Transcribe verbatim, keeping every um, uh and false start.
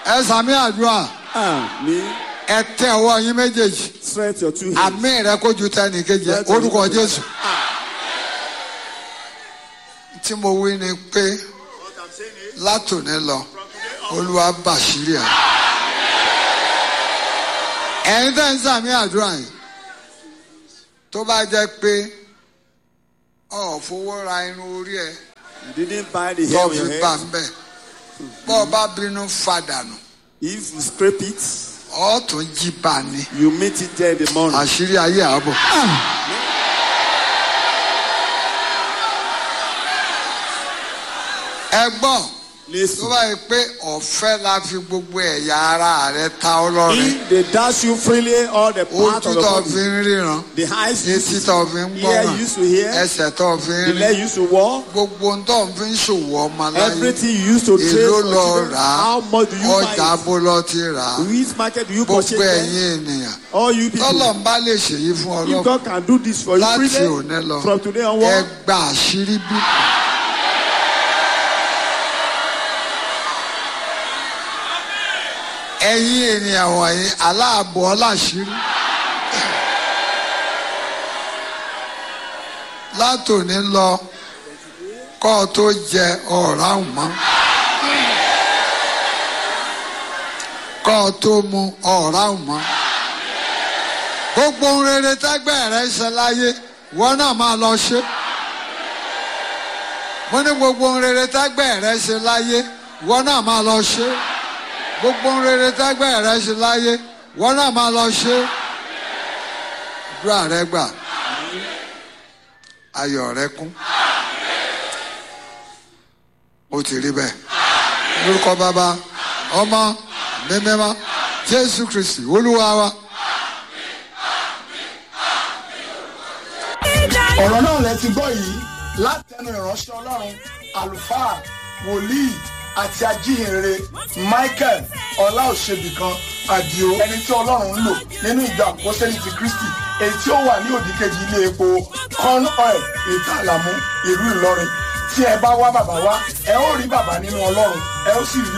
ẹ sàmì àdúrà. Àmín. ẹ tẹ ọwọ́ yín méjèèjì. Stretch your two hands. àmì rẹ kó ju tẹnì kejì orúkọ Jésù. tí mo wí ni pé látòní lọ Olúwa bàṣírí ẹ. ẹ̀yin tẹ́ ń sàmì àdúrà yìí tó bá jẹ́ pé ọ̀ fowó ra irun orí ẹ. You didn't buy the hair on your head. Bọ́ ọ bá bínú fàdánù. If you scrape it, ọ tún jí bá ní. you meet it there in the morning. àṣírí ayé àbọ̀. ẹ gbọ́ tó bá yẹ pé ọ̀fẹ́ la fi gbogbo ẹ̀yà ara rẹ ta ọlọ́rẹ. If they dash you freely all the part of the ojú tó body, fi ń ríran. the eyes you etí tó fi ń ear gbọ́ràn. used to hear, ẹsẹ̀ tó fi ń the rìn. leg used to walk, gbogbo tó ń fi ń ṣòwò ọmọ láyé. everything you used to trade èló for lọ children, rà á. how much do you ọjà buy it? bó lọ ti rà á. Which market do you purchase gbogbo them? ẹ̀yin ènìyàn. All you people, tọ́lọ̀ ń bá lè ṣèyí fún if ọlọ́pàá. God can do this for you láti freely, òní lọ from today ẹ onward, gba àṣírí bí. ẹ̀yin ènìyàn wọ̀nyí aláàbọ̀ ọláṣírí. látòní lọ kọ́ ọ tó jẹ ọ̀rá mọ́. kọ́ ọ tó mu ọ̀rá mọ́. gbogbo ohun rere tẹ́gbẹ́ rẹ ṣe láyé wọ́n náà máa lọ ṣe. mo ní gbogbo ohun rere tẹ́gbẹ́ rẹ ṣe láyé wọ́n náà máa lọ ṣe. gbogbo ohun rere tẹ́gbẹ́ rẹ ṣe láyé wọ́n náà máa lọ ṣe. àdúrà rẹ gbà ayọ̀ rẹ kún ó ti rí bẹ́ẹ̀ lórúkọ bàbá ọmọ mímímọ́ Jésù Kristi Olúwa wa. ọ̀rọ̀ náà lẹ ti gbọ́ yìí látẹnu ìránṣẹ́ Ọlọ́run àlùfáà wòlíì àti ajíhìnrere Michael Ọláòṣèbìkan Àdìó ẹni tí Ọlọ́run ń lò nínú ìjọ àpọ́sítélì ti Kristi èyí tí ó wà ní òdìkejì ilé epo corn oil ìtàlàmú ìlú Ìlọrin tí ẹ bá wá bàbá wá ẹ ó rí bàbá nínú Ọlọ́run ẹ ó sì rí